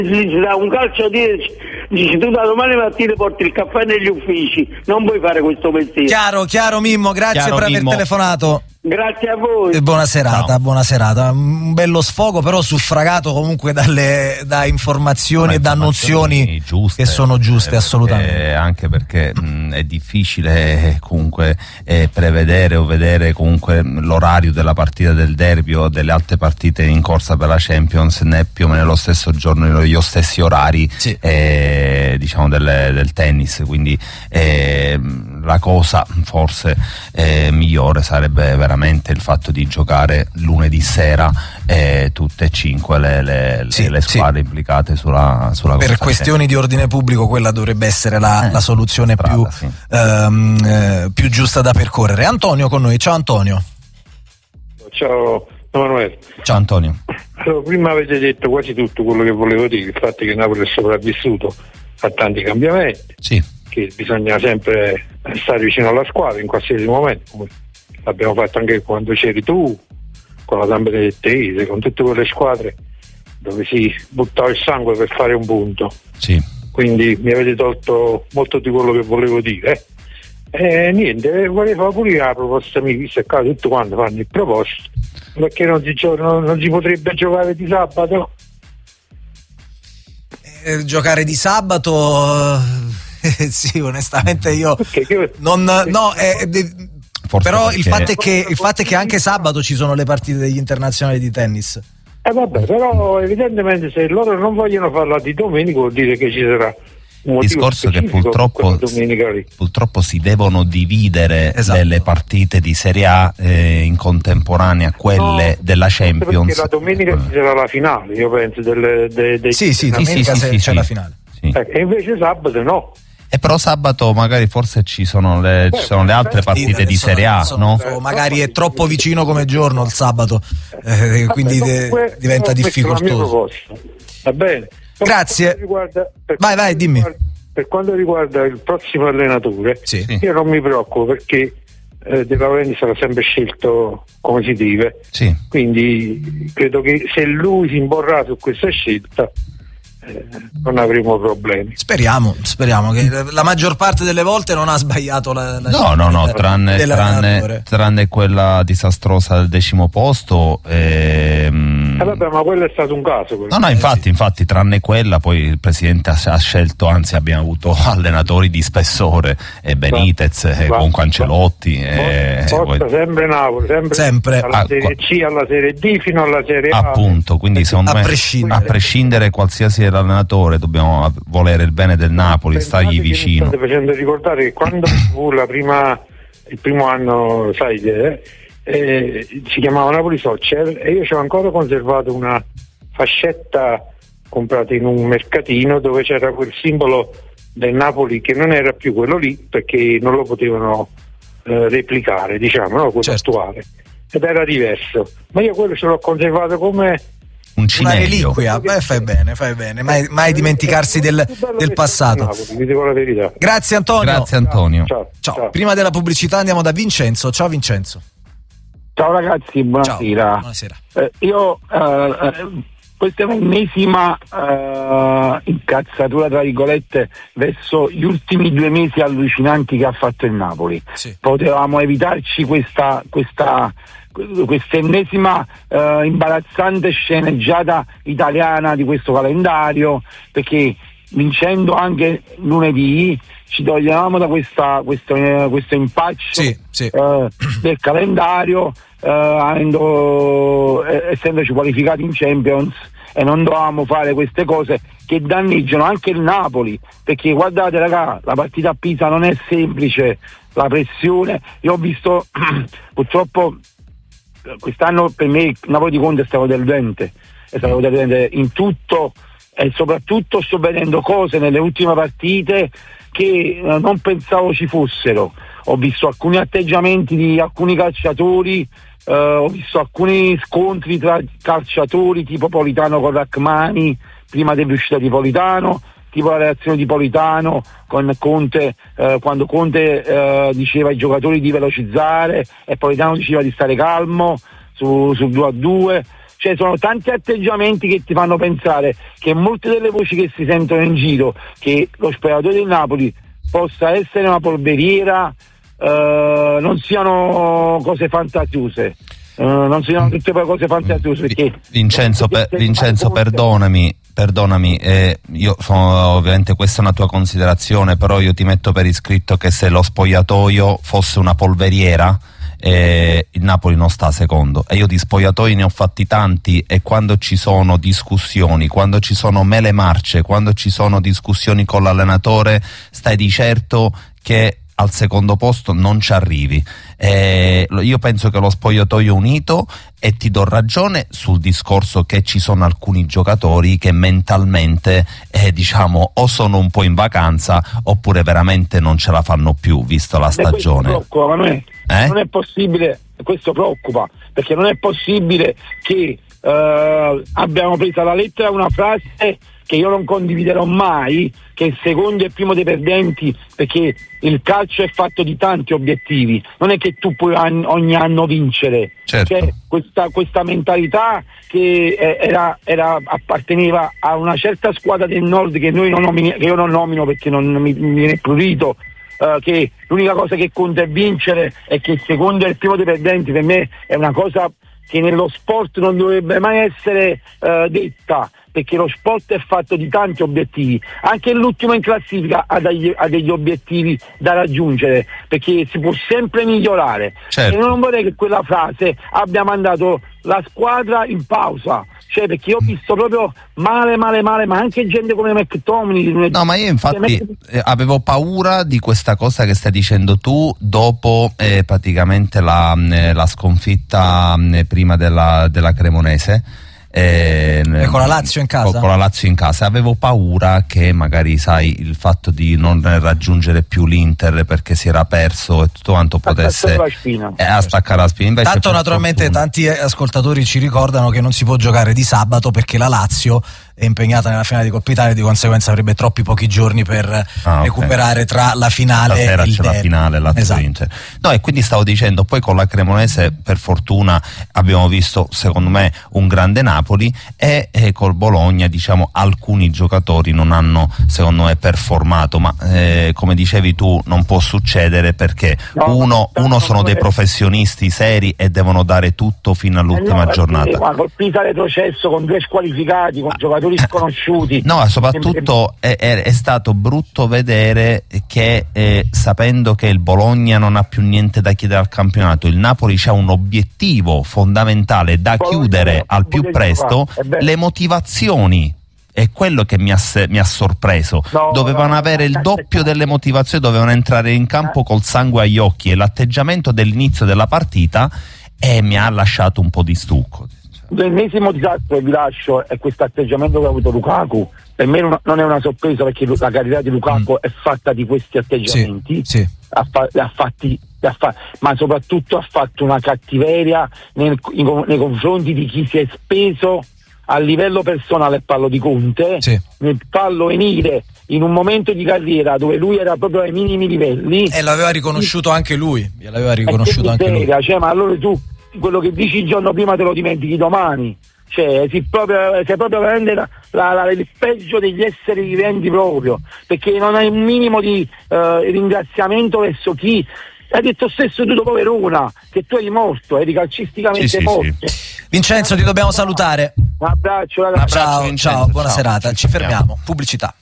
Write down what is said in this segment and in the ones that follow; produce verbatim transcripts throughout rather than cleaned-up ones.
si dà un calcio a dieci, dici tu da domani mattina porti il caffè negli uffici, non puoi fare questo mestiere. Chiaro, chiaro Mimmo, grazie Chiaro, per aver Mimmo. telefonato. Grazie a voi. E buona serata, Ciao. buona serata. Un bello sfogo, però suffragato comunque dalle da informazioni e da nozioni giuste, che sono giuste, eh, assolutamente. eh, anche perché mh, è difficile eh, comunque eh, prevedere o vedere comunque l'orario della partita del derby o delle altre partite in corsa per la Champions né più o meno nello stesso giorno, gli stessi orari, Sì. eh, diciamo del, del tennis, quindi eh, la cosa forse eh, migliore sarebbe veramente il fatto di giocare lunedì sera eh, tutte e cinque le, le, Sì, le squadre sì. implicate sulla, sulla Per corsa questioni di ordine pubblico quella dovrebbe essere la, Eh, la soluzione strada, più, sì. ehm, eh, più giusta da percorrere. Antonio con noi, ciao Antonio. Ciao Emanuele. Ciao Antonio. Allora, prima avete detto quasi tutto quello che volevo dire, il fatto che Napoli è sopravvissuto a tanti cambiamenti, Sì, che bisogna sempre stare vicino alla squadra in qualsiasi momento, come l'abbiamo fatto anche quando c'eri tu, con la San Benedettese, con tutte quelle squadre dove si buttava il sangue per fare un punto. sì. Quindi mi avete tolto molto di quello che volevo dire. E eh, niente, volevo fare pure la proposta mia, visto che qua tutto quanto fanno il proposto, perché non si, gio- non, non si potrebbe giocare di sabato? Eh, giocare di sabato, eh, sì, onestamente io Perché che- non, no, eh, de- Forse però perché- il fatto è che il fatto è che anche sabato ci sono le partite degli internazionali di tennis. Eh vabbè, però evidentemente se loro non vogliono farla di domenica vuol dire che ci sarà un Il motivo discorso è che specifico per purtroppo, quella domenica lì. purtroppo si devono dividere Esatto. le, le partite di Serie A eh, in contemporanea a quelle No, della Champions. Perché la domenica ci sarà la finale, io penso, delle, de, dei Sì, sì, sì, domenica sì, se- sì, c'è sì. la finale. Sì. Eh, e invece sabato no. E però sabato magari forse ci sono le, ci sono le altre partite di Serie A, Adesso, no? adesso magari è troppo vicino come giorno il sabato, eh, quindi Vabbè, de- comunque, diventa ho messo la mia difficoltoso. proposta. Va bene. Per Grazie. quanto riguarda- per Vai, vai, quanto dimmi. riguarda- Per quanto riguarda il prossimo allenatore, Sì. Sì. io non mi preoccupo perché eh, De Laurenti sarà sempre scelto come si deve. Sì. Quindi credo che se lui si imporrà su questa scelta eh, non avremo problemi. Speriamo, speriamo che la maggior parte delle volte non ha sbagliato la, la No, scelta no, no, del- tranne, dell'allenatore. tranne, tranne quella disastrosa del decimo posto. ehm, Eh vabbè, ma quello è stato un caso. quello. No, no, infatti, infatti, tranne quella, poi il presidente ha, ha scelto, anzi abbiamo avuto allenatori di spessore, e Benitez, e Va- comunque Ancelotti. E, Forza, poi- sempre Napoli, sempre, Sempre. dalla Ah, Serie C alla Serie D fino alla Serie A. appunto, quindi secondo a me, prescindere. a prescindere qualsiasi allenatore, dobbiamo volere il bene del Napoli, Pensate stargli che mi vicino. state facendo ricordare che quando fu la prima, il primo anno, sai, eh, eh, si chiamava Napoli Soccer e io ci ho ancora conservato una fascetta comprata in un mercatino dove c'era quel simbolo del Napoli che non era più quello lì perché non lo potevano eh, replicare, diciamo, no? Quello Certo. attuale, ed era diverso, ma io quello ce l'ho conservato come Un Una cimelio. reliquia, beh, fai bene, fai bene, mai, mai dimenticarsi del, del passato. Napoli, vi dico la verità. Grazie Antonio. Grazie Antonio. Ciao, Ciao. Prima della pubblicità andiamo da Vincenzo. Ciao Vincenzo. Ciao ragazzi, buonasera. Ciao. Buonasera. Eh, io eh, eh, questa è l'ennesima eh, incazzatura tra virgolette verso gli ultimi due mesi allucinanti che ha fatto il Napoli. Sì. Potevamo evitarci questa questa questa ennesima eh, imbarazzante sceneggiata italiana di questo calendario, perché vincendo anche lunedì ci toglievamo da questa, questo, eh, questo impaccio Sì, sì. eh, del calendario, eh, avendo, eh, essendoci qualificati in Champions, e non dovevamo fare queste cose che danneggiano anche il Napoli, perché guardate raga, la partita a Pisa non è semplice, la pressione, io ho visto purtroppo quest'anno per me il Napoli di Conte è stato deludente, è stato deludente in tutto, e soprattutto sto vedendo cose nelle ultime partite che eh, non pensavo ci fossero. Ho visto alcuni atteggiamenti di alcuni calciatori, eh, ho visto alcuni scontri tra calciatori tipo Politano con Rachmani prima dell'uscita di Politano, tipo la reazione di Politano con Conte, eh, quando Conte eh, diceva ai giocatori di velocizzare e Politano diceva di stare calmo su, su due a due. Cioè sono tanti atteggiamenti che ti fanno pensare che molte delle voci che si sentono in giro, che lo spogliatoio del Napoli possa essere una polveriera, uh, non siano cose fantasiose. Uh, non siano tutte cose fantasiose perché Vincenzo, per, Vincenzo perdonami perdonami eh, io sono, ovviamente questa è una tua considerazione, però io ti metto per iscritto che se lo spogliatoio fosse una polveriera eh, il Napoli non sta secondo, e io di spogliatoi ne ho fatti tanti, e quando ci sono discussioni, quando ci sono mele marce, quando ci sono discussioni con l'allenatore, stai di certo che al secondo posto non ci arrivi. Eh, io penso che lo spogliatoio unito, e ti do ragione sul discorso che ci sono alcuni giocatori che mentalmente eh, diciamo o sono un po' in vacanza oppure veramente non ce la fanno più, visto la stagione. Questo preoccupa, ma non è, eh? non è possibile, questo preoccupa, perché non è possibile che eh, abbiamo preso alla lettera una frase che io non condividerò mai, che il secondo è il primo dei perdenti, perché il calcio è fatto di tanti obiettivi, non è che tu puoi an- ogni anno vincere. Certo. C'è questa, questa mentalità che eh, era, era, apparteneva a una certa squadra del nord che, noi non nomini, che io non nomino perché non mi, mi viene prurito, uh, che l'unica cosa che conta è vincere, e che il secondo è il primo dei perdenti. Per me è una cosa che nello sport non dovrebbe mai essere uh, detta, perché lo sport è fatto di tanti obiettivi, anche l'ultimo in classifica ha degli, ha degli obiettivi da raggiungere, perché si può sempre migliorare. Certo. E non vorrei che quella frase abbia mandato la squadra in pausa, cioè perché io ho visto proprio male male male, ma anche gente come McTominay. No, ma io infatti eh, avevo paura di questa cosa che stai dicendo tu dopo eh, praticamente la, eh, la sconfitta eh, prima della, della Cremonese. Eh, e con la Lazio in casa? Con la Lazio in casa avevo paura che magari, sai, il fatto di non raggiungere più l'Inter perché si era perso e tutto quanto potesse eh, a staccare la spina. Invece, tanto naturalmente fortuna, tanti ascoltatori ci ricordano che non si può giocare di sabato perché la Lazio è impegnata nella finale di Coppa Italia, di conseguenza avrebbe troppi pochi giorni per ah, recuperare okay. tra la finale Stasera e il c'è la finale, Lazio esatto. Inter. No, e quindi stavo dicendo, poi con la Cremonese per fortuna abbiamo visto secondo me un grande Napoli, e, e col Bologna diciamo alcuni giocatori non hanno secondo me performato, ma eh, come dicevi tu non può succedere perché no, uno, uno sono dei professionisti seri e devono dare tutto fino all'ultima eh no, giornata. Ma col Pisa retrocesso con due squalificati, con giocatori sconosciuti. No, soprattutto è, è, è stato brutto vedere che eh, sapendo che il Bologna non ha più niente da chiedere al campionato, il Napoli c'ha un obiettivo fondamentale da Bologna chiudere al più presto, le motivazioni. È quello che mi ha, mi ha sorpreso. No, dovevano no, avere il doppio delle motivazioni, dovevano entrare in campo col sangue agli occhi, e l'atteggiamento dell'inizio della partita e mi ha lasciato un po' di stucco. L'ennesimo disastro che vi lascio è questo atteggiamento che ha avuto Lukaku. Per me non è una sorpresa, perché la carriera di Lukaku mm. è fatta di questi atteggiamenti, sì, sì. Ha, fa- ha fatti, ha fa- ma soprattutto ha fatto una cattiveria nel, in, nei confronti di chi si è speso a livello personale, parlo di Conte, sì. nel farlo venire in un momento di carriera dove lui era proprio ai minimi livelli, e l'aveva riconosciuto anche lui, l'aveva riconosciuto anche lui. Cioè, ma allora tu quello che dici il giorno prima te lo dimentichi domani, cioè sei proprio, sei proprio veramente la, la, la, il peggio degli esseri viventi, proprio perché non hai un minimo di uh, ringraziamento verso chi. Hai detto stesso tu dopo Verona che tu eri morto, eri calcisticamente sì, sì, morto. Sì. Vincenzo, ti dobbiamo salutare. Un abbraccio, ragazzi. Ciao, Vincenzo, ciao, buona ciao. serata. Ci fermiamo. Pubblicità.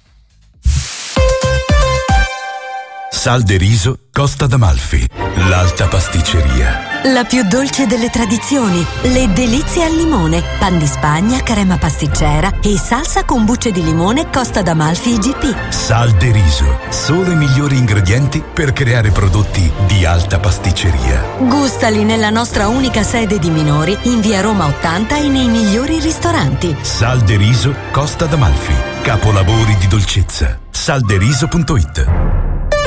Sal de Riso Costa d'Amalfi, l'alta pasticceria. La più dolce delle tradizioni, le delizie al limone, pan di Spagna, crema pasticcera e salsa con bucce di limone Costa d'Amalfi I G P. Sal de Riso, solo i migliori ingredienti per creare prodotti di alta pasticceria. Gustali nella nostra unica sede di Minori, in via Roma ottanta e nei migliori ristoranti. Sal de Riso Costa d'Amalfi, capolavori di dolcezza. salderiso punto it.